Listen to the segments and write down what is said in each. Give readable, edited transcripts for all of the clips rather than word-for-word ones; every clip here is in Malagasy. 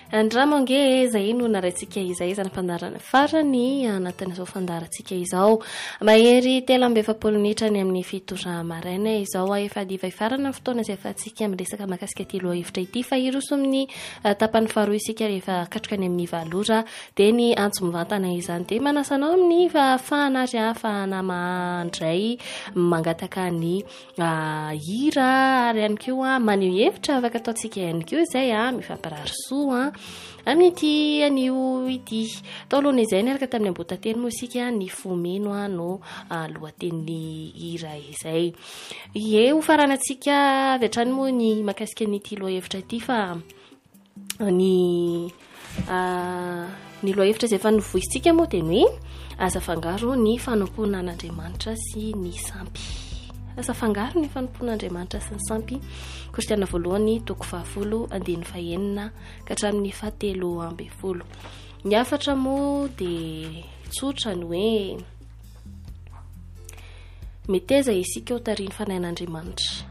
Andramonge zay no naraintsika izay izany fandarana farany anatin'izao fandarantsika izao. Mahery 7 minitra ny amin'ny fitondra maraina izao efa diva ifarana fotoana izay afatsika miresaka mahakasika ity lohahevitra ity fa iroso amin'ny tapany faharoa isika rehefa katroka any amin'ny valora dia ny antso mivantana izany dia manasanao amin'ny fahafahana ary ahafahana mandray mangataka ny hira ary ihany koa maneho hevitra afaka ataontsika ihany koa izay mifampirary soa amin'ity anio ity taolona izay niaraka tamin'ny ambotateny moa isika ny fomeno no lohatenin'ny hira izay ho faranantsika avy hatrany moa ny makasika n'ity lohahevitra ity fa ny lohahevitra izay efa novoisitsika moa dia ny hoe aza fangaro ny fanompoana an'Andriamanitra sy ny sampy. Asa fangaro ny fanompoan'Andriamanitra sy ny sampy. Kristiana voalohany toko 10:9 ka hatramin'ny 7:10. Ny afatra moa dia tsotra ny hoe meteza isika ho tarihin'ny fanahin'Andriamanitra.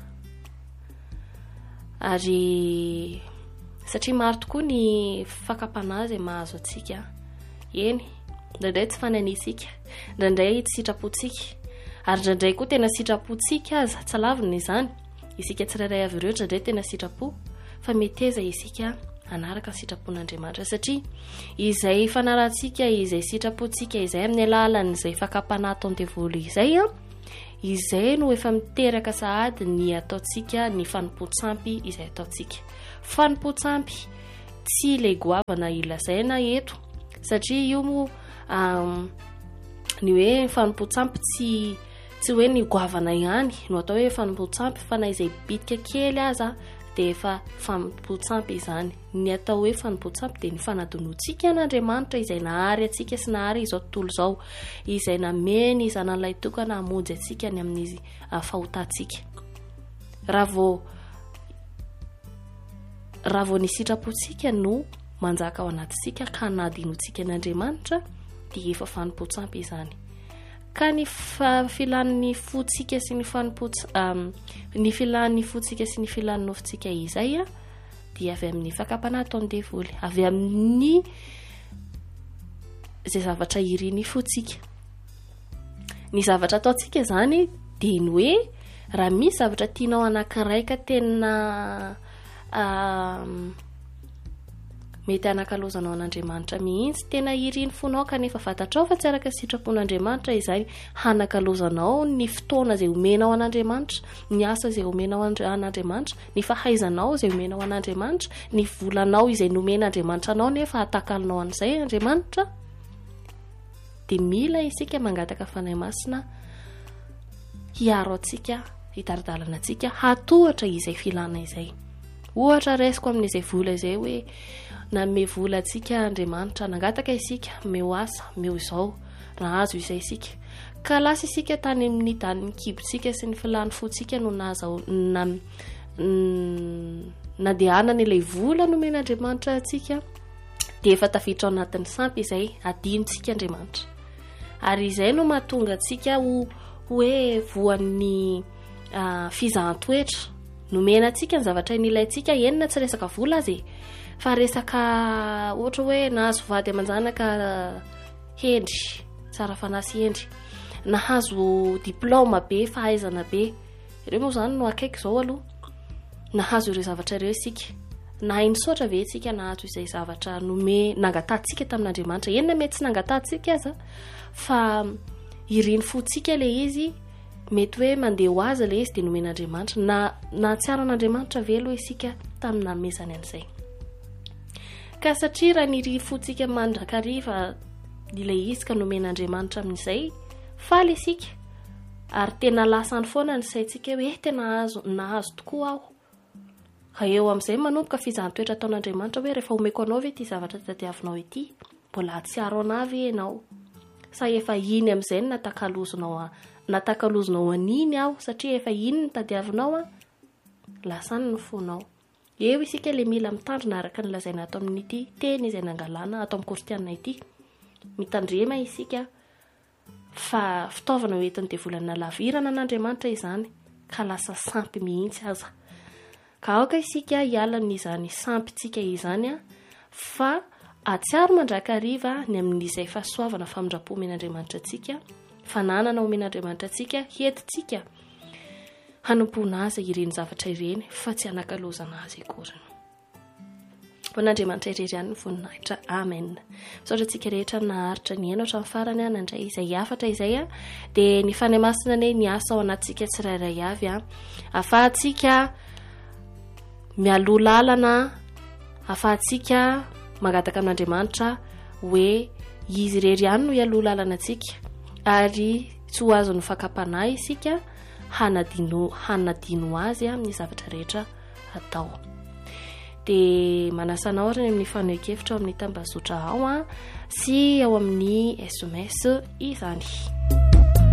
Ary satria maro tokoa ny fakapana izay mahazo atsika. Eny, ndraindray tsy fananisika, ndraindray tsy sitrapontsika. Ary ndraindray koa tena sitrapontsika aza, tsy alavina izany. Isika tsirairay avy ireo ndraindray tena sitrapo, fa meteza isika anaraka ny sitrapon'Andriamanitra satria izay fanarantsika, izay sitrapontsika izay amin'ny alalan'izay fakapana atao an-devoly izay izay no efa miteraka sahady ny ataontsika ny fanompo-tsampy izay ataontsika. Fanompo-tsampy tsy ilay goavana ilazaina eto satria io moa ny hoe fanompo-tsampy tsy hoe ny goavana ihany no atao hoe fanompo-tsampy fa na izay bitika kely aza dia efa fanompo-tsampy izany. Ny atao hoe fanompo-tsampy dia ny fanadonoantsika an'Andriamanitra izay nahary atsika sy nahary izao tontolo izao, izay nameny izanan'ilay tokana hamonjy atsika ny amin'ny fahotantsika. Raha vao ny sitrapontsika no manjaka ao anatintsika ka hanadinoantsika an'Andriamanitra dia efa fanompo-tsampy izany. Ka ny filan'ny fotsika sy ny ny filan'ny fotsika sy ny filan'ny nofontsika izay dia avy amin'ny fakapana ataon'ny devoly, avy amin'ny izay zavatra iriny fotsika. Ny zavatra ataontsika izany dia ny hoe raha misy zavatra tianao anankiray ka tena mety anakalozanao an'Andriamanitra mihitsy, tena iriny fonao kanefa fantatrao fa tsy araka sitrapon'Andriamanitra izay hanakalozanao ny fotoana izay omenao an'Andriamanitra, ny asa izay omenao an'Andriamanitra, ny fahaizanao izay omenao an'Andriamanitra, ny volanao izay nomen'Andriamanitra anao nefa atakalinao an'izay Andriamanitra, dia mila isika mangataka fanahy masina hiaro antsika, hitaridalana antsika hatohatra izay filana izay. Ohatra raisiko amin'izay vola izay hoe nanome vola antsika Andriamanitra, nangataka isika meo asa, meo izao, nahazo izay isika. Ka lasa isika tany amin'ny tanin'ny kibontsika sy ny filany fotsika no nandehanana ilay vola nomen'Andriamanitra antsika dia efa tafiditra ao anatin'ny sampy izay adinontsika Andriamanitra. Ary izay no mahatonga antsika hoe voan'ny fizahan-toetra nomena antsika ny zavatra nilaintsika, enina tsy resaka vola azy fa resaka ohatra hoe nahazo vady aman-janaka hendry, tsara fanasy hendry, nahazo diplôma be, fahaizana be, ireo moa izany no akaiky izao aloha, nahazo ireo zavatra ireo isika, na iny sotra ve isika nahazo izay zavatra nangatantsika tamin'Andriamanitra. Enina mety tsy nangatantsika aza fa iriny fotsika ilay izy, mety hoe mandeha ho aza ilay izy dia nomen'Andriamanitra, na tsiara an'Andriamanitra ve aloha isika tamin'ny namezany an'izay. Ka satria raha ny fotsika mandrakariva ilay izy ka nomen'Andriamanitra amin'izay, faly isika ary tena lasany foana ny saintsika hoe tena nahazo tokoa aho. Ka eo amin'izay manomboka fizahan-toetra ataon'Andriamanitra hoe rehefa omeko anao ve ity zavatra tadiavinao ity, mbola hatsiaro anah ve ianao, sa efa iny amin'izay natakalozonao an'iny aho satria efa iny ny tadiavinao lasany ny fonao. Eo isika ilay mila mitandrina araka ny lazaina ato amin'ity teny izay nangalana ato amin'ny Kristianina ity. Mitandrema isika fa fitaovana hoentin'ny devolana lavirana an'Andriamanitra izany ka lasa sampy mihitsy aza. Ka aoka isika hiala amin'izany sampytsika izany fa atsiaro mandrakariva ny amin'izay fahasoavana famindrapo omen'Andriamanitra antsika fananana omen'Andriamanitra antsika hetintsika hanompona azy ireny zavatra ireny fa tsy anakalozana azy akorany. Von'Andriamanitra irery ihany ny voninahitra. Amen. Misaotra antsika rehetra naharitra ny haino hatramin'ny farany nandray izay afatra izay dia ny fanahy masina ny asa ao anatsika tsirairay avy afahantsika mialoha lalana, afahantsika mangataka amin'Andriamanitra hoe izy irery ihany no ialoha lalana antsika ary tsy ho azo ny fakapanahy isika hanadino azy amin'ny zavatra rehetra atao. Dia manasana orana amin'ny fanohan-kevitra ao amin'ny tambazotra ao sy ao amin'ny SMS izany.